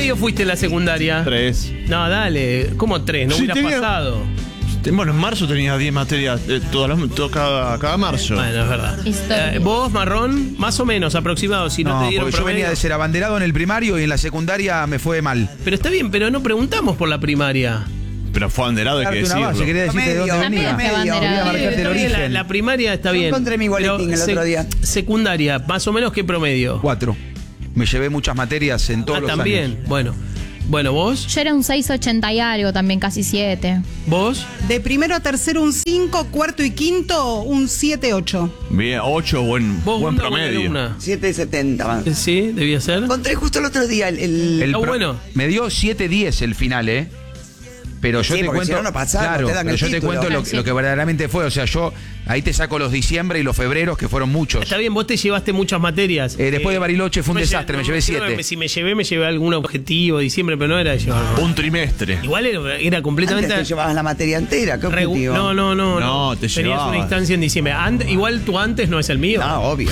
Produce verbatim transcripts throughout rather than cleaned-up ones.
medio fuiste en la secundaria? Tres. No, dale. ¿Cómo tres? No Sí, hubieras tenía- pasado. Bueno, en marzo tenía diez materias, eh, todas las- todo cada, cada marzo. Bueno, es verdad. Historia. Eh, vos, Marrón, más o menos, aproximado, si no, No, te dieron porque yo promedio. venía de ser abanderado en el primario y en la secundaria me fue mal. Pero está bien, pero no preguntamos por la primaria. Pero fue abanderado, hay que Darte una decirlo. base, quería decirte de dónde Promedio, venía. También medio. fue Quería marcarte el Está bien, la, origen. la primaria está bien. encontré mi boletín Pero el otro día. Secundaria, más o menos, ¿qué promedio? Cuatro. Me llevé muchas materias en todos Ah, los también. años. Bueno. Bueno, vos, Yo era un seis ochenta y algo, también casi siete. vos, De primero a tercero un cinco, cuarto y quinto un siete ocho. Bien, ocho, buen, vos buen una promedio. buena alumna. siete setenta más. Sí, debía ser. Encontré justo el otro día el... el- El Ah, pro- bueno. Me dio siete diez el final, ¿eh? Pero yo Sí, te porque cuento. si no, no pasás, no claro, te dan pero el yo te título. cuento lo, Ah, sí. lo que verdaderamente fue. O sea, yo ahí te saco los diciembre y los febreros, que fueron muchos. Está bien, vos te llevaste muchas materias. Eh, después de Bariloche fue un me desastre, lle- me llevé creo siete. que Si me llevé, me llevé algún objetivo diciembre, pero no era de llevarlo. Un trimestre. Igual era, era Antes completamente. te llevabas la materia entera, ¿qué regu- objetivo? No, no, no. No, te Tenías llevabas. una instancia en diciembre. Ant- igual tu antes no es el mío. No, obvio.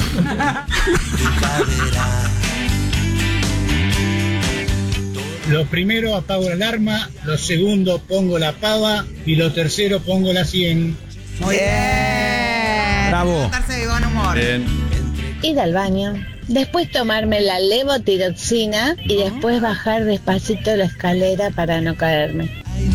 Lo primero apago la alarma, lo segundo pongo la pava y lo tercero pongo la cien. Muy bien. Bravo. Estarse de buen humor. Ir al baño, después tomarme la levotiroxina y después bajar despacito la escalera para no caerme.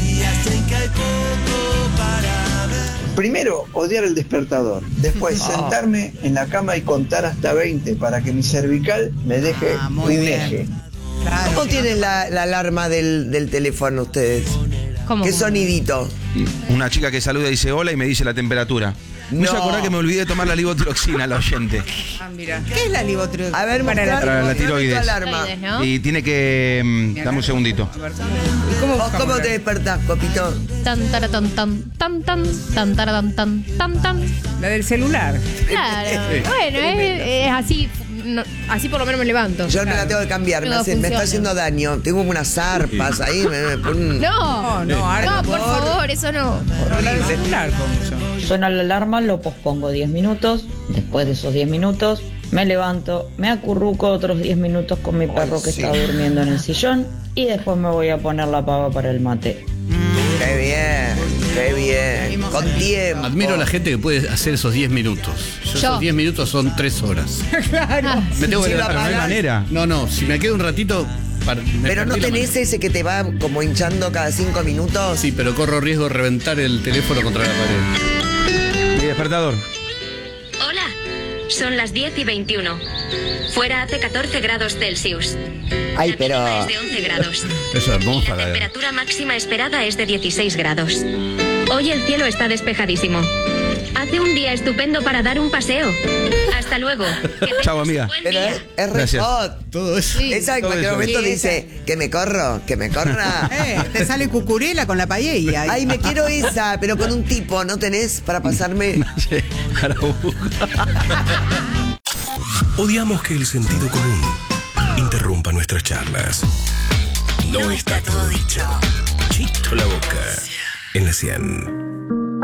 Primero, odiar el despertador. Después, sentarme en la cama y contar hasta veinte para que mi cervical me deje Ah, muy un bien. eje. Claro. ¿Cómo tienen la, la alarma del, del teléfono ustedes? ¿Cómo? ¿Qué sonidito? Una chica que saluda y dice hola y me dice la temperatura. Me hizo No. acordar que me olvidé de tomar la livotiroxina, la oyente. Ah, mira. ¿Qué es la livotiroxina? A ver, Para la- mostrar, para la mostrame tu tiroides. alarma. Tiroides, ¿no? Y tiene que. mm, dame un segundito. ¿Y cómo ¿Vos buscamos cómo la- te despertás, Copito? Tan, tara, tan, tan, tan, tan, tan, tara, tan, tan, tan, tan. La del celular. Claro. Bueno, es, es así. no- así por lo menos me levanto. Yo me la tengo que cambiar, me, Todo hace- me está funciona. haciendo daño. Tengo como unas zarpas ahí. Me, me ponen- No, No, no, ahora no, por por- favor, eso no. La del celular pongo yo. Suena la alarma, lo pospongo diez minutos, después de esos diez minutos me levanto, me acurruco otros diez minutos con mi perro que sí. está durmiendo en el sillón y después me voy a poner la pava para el mate. Qué bien, qué bien. Vimos Con el- tiempo. Admiro a la gente que puede hacer esos diez minutos. Yo, Yo. esos diez minutos son tres horas. Claro. Me tengo que Sí, levantar. va a No hay parar. manera. No, no, si me quedo un ratito. para- me Pero no perdí la tenés mano. ese que te va como hinchando cada cinco minutos. Sí, pero corro riesgo de reventar el teléfono contra la pared. Mi despertador. Hola, son las diez y veintiuno. Fuera hace catorce grados Celsius. Ay, La pero. mínima es de once grados. Eso es Y monja. la temperatura máxima esperada es de dieciséis grados. Hoy el cielo está despejadísimo. Hace un día estupendo para dar un paseo. Hasta luego. Que tengas Chau, amiga. un buen Pero día. es, es re Gracias. hot. Todo eso. Esa en todo cualquier eso. momento Sí, dice que me corro, que me corra. Eh, te sale cucurela con la paella. Ay, me quiero esa, pero con un tipo, ¿no tenés para pasarme? Odiamos que el sentido común interrumpa nuestras charlas. No está todo dicho. Chito la boca en la cien.